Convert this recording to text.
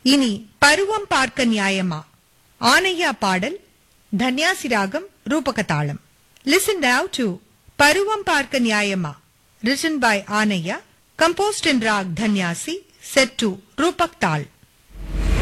இனி பருவம் பார்க்க நியாயமா ஆனையா பாடல் தன்யாசி ராகம் ரூபக தாளம். Listen now to பருவம் பார்க்க நியாயமா written by Anaya, composed in rag Dhanyasi, set to Rupak Tal.